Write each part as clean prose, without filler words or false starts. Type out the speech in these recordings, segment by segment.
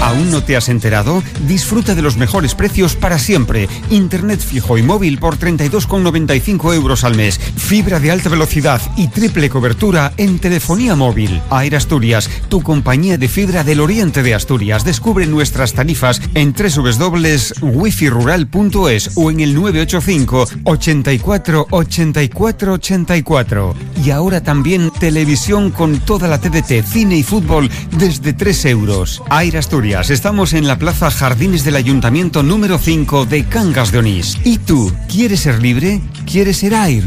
¿Aún no te has enterado? Disfruta de los mejores precios para siempre. Internet fijo y móvil por 32,95 € al mes. Fibra de alta velocidad y triple cobertura en telefonía móvil. Air Asturias, tu compañía de fibra del oriente de Asturias. Descubre nuestras tarifas en www.wifirural.es o en el 985 84 84 84. Y ahora también televisión con toda la TDT, cine y fútbol desde 3 €. Air Asturias. Estamos en la Plaza Jardines del Ayuntamiento número 5 de Cangas de Onís. ¿Y tú? ¿Quieres ser libre? ¿Quieres ser Air?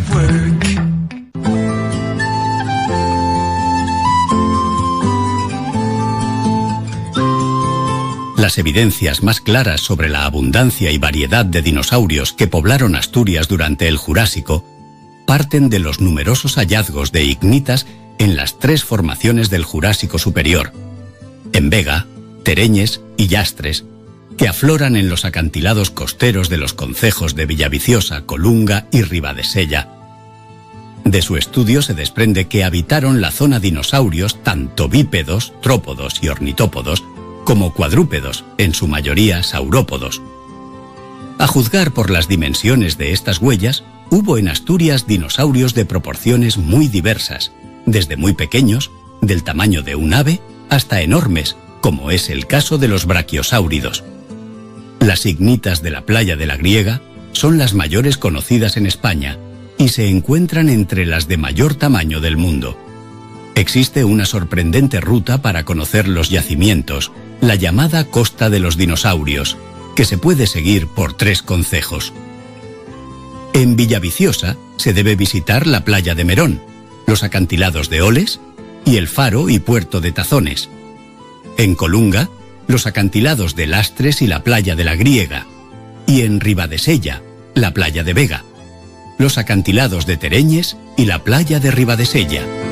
Las evidencias más claras sobre la abundancia y variedad de dinosaurios que poblaron Asturias durante el Jurásico parten de los numerosos hallazgos de ignitas en las 3 formaciones del Jurásico superior, en Vega, Tereñes y Llastres, que afloran en los acantilados costeros de los concejos de Villaviciosa, Colunga y Ribadesella. De su estudio se desprende que habitaron la zona dinosaurios tanto bípedos, trópodos y ornitópodos, como cuadrúpedos, en su mayoría saurópodos. A juzgar por las dimensiones de estas huellas, hubo en Asturias dinosaurios de proporciones muy diversas, desde muy pequeños, del tamaño de un ave, hasta enormes, como es el caso de los brachiosáuridos. Las ignitas de la playa de la Griega son las mayores conocidas en España y se encuentran entre las de mayor tamaño del mundo. Existe una sorprendente ruta para conocer los yacimientos, la llamada Costa de los Dinosaurios, que se puede seguir por 3 concejos. En Villaviciosa se debe visitar la playa de Merón, los acantilados de Oles y el faro y puerto de Tazones. En Colunga, los acantilados de Lastres y la playa de la Griega, y en Ribadesella, la playa de Vega, los acantilados de Tereñes y la playa de Ribadesella.